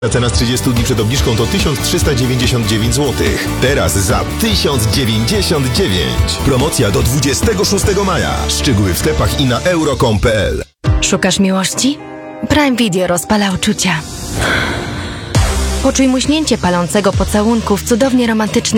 Cena z 30 dni przed obniżką to 1399 zł. Teraz za 1099. Promocja do 26 maja. Szczegóły w sklepach i na euro.com.pl. Szukasz miłości? Prime Video rozpala uczucia. Poczuj muśnięcie palącego pocałunku w cudownie romantycznym